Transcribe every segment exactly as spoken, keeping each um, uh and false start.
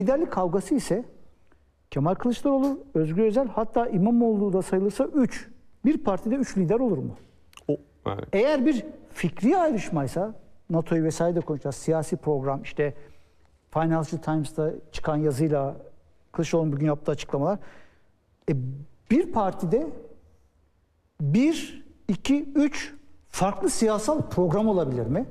Liderlik kavgası ise Kemal Kılıçdaroğlu, Özgür Özel, hatta İmamoğlu da sayılırsa üç. Bir partide üç lider olur mu? O, yani. Eğer bir fikri ayrışmaysa, NATO'yu vesaire de konuşacağız, siyasi program, işte Financial Times'ta çıkan yazıyla Kılıçdaroğlu'nun bugün yaptığı açıklamalar, e, bir partide bir, iki, üç farklı siyasal program olabilir mi?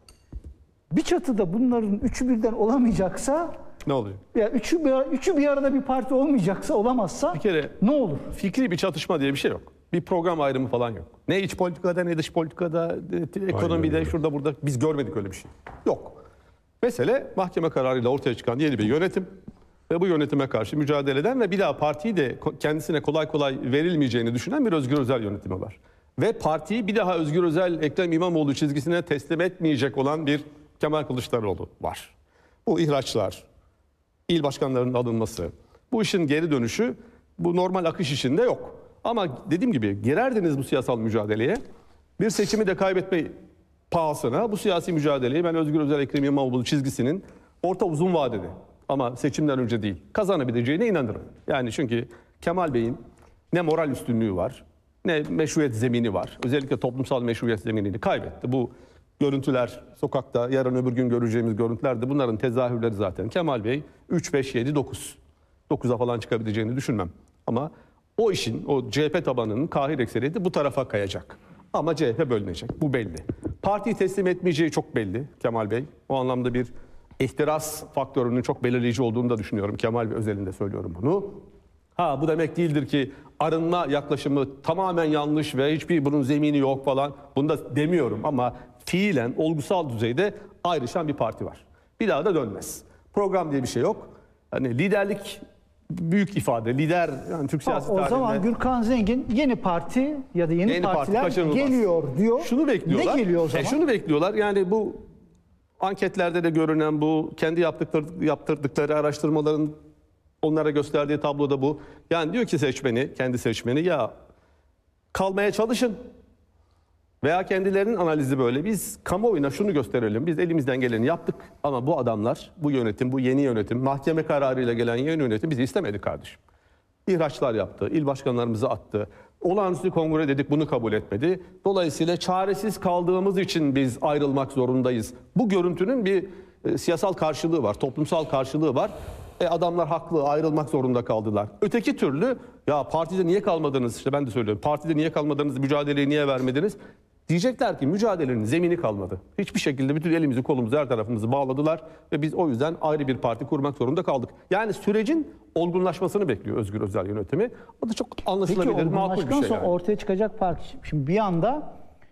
Bir çatıda bunların üçü birden olamayacaksa, ne oluyor? Ya üçü bir, üçü bir arada bir parti olmayacaksa, olamazsa bir kere ne olur? Fikri bir çatışma diye bir şey yok. Bir program ayrımı falan yok. Ne iç politikada ne dış politikada, ekonomide, Aynen. şurada burada biz görmedik öyle bir şey. Yok. Mesele mahkeme kararıyla ortaya çıkan yeni bir yönetim ve bu yönetime karşı mücadele eden ve bir daha partiyi de kendisine kolay kolay verilmeyeceğini düşünen bir Özgür Özel yönetimi var. Ve partiyi bir daha Özgür Özel, Ekrem İmamoğlu çizgisine teslim etmeyecek olan bir Kemal Kılıçdaroğlu var. Bu ihraçlar, il başkanlarının alınması, bu işin geri dönüşü bu normal akış içinde yok. Ama dediğim gibi girerdiniz bu siyasal mücadeleye, bir seçimi de kaybetme pahasına bu siyasi mücadeleyi ben Özgür Özel, Ekrem İmamoğlu çizgisinin orta uzun vadede ama seçimden önce değil kazanabileceğine inanırım. Yani çünkü Kemal Bey'in ne moral üstünlüğü var ne meşruiyet zemini var. Özellikle toplumsal meşruiyet zeminini kaybetti. Bu görüntüler sokakta yarın öbür gün göreceğimiz görüntüler de bunların tezahürleri zaten. Kemal Bey üç, beş, yedi, dokuz. dokuza falan çıkabileceğini düşünmem. Ama o işin, o C H P tabanının kahir ekseriyeti bu tarafa kayacak. Ama C H P bölünecek. Bu belli. Partiyi teslim etmeyeceği çok belli Kemal Bey. O anlamda bir ihtiras faktörünün çok belirleyici olduğunu da düşünüyorum. Kemal Bey özelinde söylüyorum bunu. Ha bu demek değildir ki arınma yaklaşımı tamamen yanlış ve hiçbir bunun zemini yok falan. Bunu da demiyorum ama fiilen olgusal düzeyde ayrışan bir parti var. Bir daha da dönmez. Program diye bir şey yok. Hani liderlik büyük ifade. Lider yani Türk siyasi Ha, o tarihinde. zaman Gürkan Zengin yeni parti ya da yeni, Yeni parti partiler kaçınılmaz. geliyor diyor. Şunu bekliyorlar. Ne geliyor o zaman? E şunu bekliyorlar. Yani bu anketlerde de görünen bu kendi yaptıkları, yaptırdıkları araştırmaların onlara gösterdiği tabloda bu. Yani diyor ki seçmeni, kendi seçmeni ya kalmaya çalışın. Veya kendilerinin analizi böyle. Biz kamuoyuna şunu gösterelim. Biz elimizden geleni yaptık ama bu adamlar, bu yönetim, bu yeni yönetim, mahkeme kararıyla gelen yeni yönetim bizi istemedi kardeşim. İhraçlar yaptı, il başkanlarımızı attı. Olağanüstü kongre dedik, bunu kabul etmedi. Dolayısıyla çaresiz kaldığımız için biz ayrılmak zorundayız. Bu görüntünün bir e, siyasal karşılığı var, toplumsal karşılığı var. E adamlar haklı, ayrılmak zorunda kaldılar. Öteki türlü ya partide niye kalmadınız, işte ben de söylüyorum, partide niye kalmadınız, mücadeleyi niye vermediniz? Diyecekler ki mücadelenin zemini kalmadı. Hiçbir şekilde bütün elimizi kolumuzu her tarafımızı bağladılar ve biz o yüzden ayrı bir parti kurmak zorunda kaldık. Yani sürecin olgunlaşmasını bekliyor Özgür Özel yönetimi. O da çok anlaşılabilir, Peki makul bir olgunlaştıktan şey sonra yani. ortaya çıkacak parti. Şimdi bir anda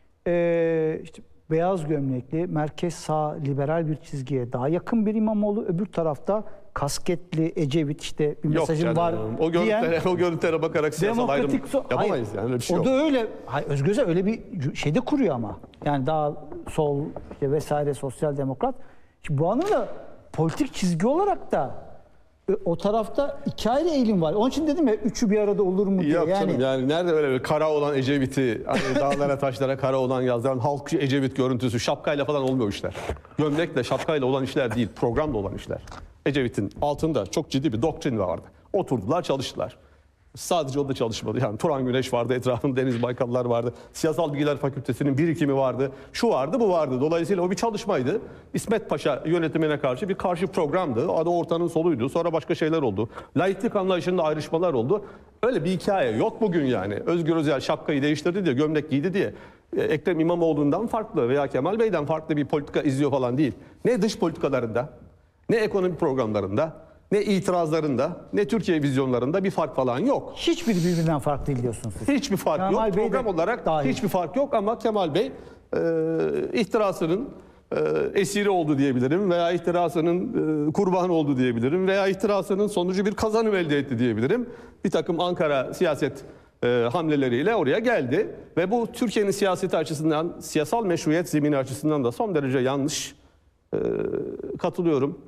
e, işte beyaz gömlekli, merkez sağ, liberal bir çizgiye daha yakın bir İmamoğlu, öbür tarafta kasketli Ecevit, işte bir Yok mesajım canım, var o diyen görüntülere, o görüntülere bakarak siyasal ayrım so yapamayız. Hayır, Yani öyle bir şey o yok. da öyle. Hayır, Özgür Özel öyle bir şey de kuruyor ama. Yani daha sol işte vesaire, sosyal demokrat. Şimdi bu anlamda politik çizgi olarak da o tarafta iki ayrı eğilim var. Onun için dedim ya üçü bir arada olur mu diye. Yok yani, canım yani nerede öyle bir kara olan Ecevit'i, hani dağlara taşlara kara olan yazdıran halkçı Ecevit görüntüsü, şapkayla falan olmuyor işler. Gömlekle şapkayla olan işler değil, programla olan işler. Ecevit'in altında çok ciddi bir doktrin vardı. Oturdular, çalıştılar. Sadece o da çalışmadı. Yani Turan Güneş vardı, etrafında Deniz Baykallar vardı. Siyasal Bilgiler Fakültesi'nin birikimi vardı. Şu vardı, bu vardı. Dolayısıyla o bir çalışmaydı. İsmet Paşa yönetimine karşı bir karşı programdı. Adı ortanın soluydu. Sonra başka şeyler oldu. Laiklik anlayışında ayrışmalar oldu. Öyle bir hikaye yok bugün yani. Özgür Özel şapkayı değiştirdi diye, gömlek giydi diye Ekrem İmamoğlu'ndan farklı veya Kemal Bey'den farklı bir politika izliyor falan değil. Ne dış politikalarında, ne ekonomi programlarında, ne itirazlarında, ne Türkiye vizyonlarında bir fark falan yok. hiçbiri birbirinden farklı değil diyorsunuz siz. Hiçbir fark Kemal yok. Bey de Program olarak dahil. hiçbir fark yok ama Kemal Bey e, ihtirasının e, esiri oldu diyebilirim veya ihtirasının e, kurbanı oldu diyebilirim veya ihtirasının sonucu bir kazanım elde etti diyebilirim. Bir takım Ankara siyaset e, hamleleriyle oraya geldi ve bu Türkiye'nin siyaseti açısından, siyasal meşruiyet zemini açısından da son derece yanlış. E, katılıyorum.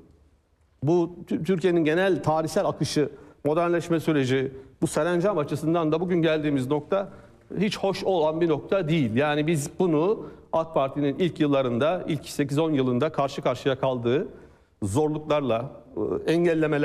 Bu Türkiye'nin genel tarihsel akışı, modernleşme süreci, bu serencam açısından da bugün geldiğimiz nokta hiç hoş olan bir nokta değil. Yani biz bunu AK Parti'nin ilk yıllarında, ilk sekiz on yılında karşı karşıya kaldığı zorluklarla, engellemeler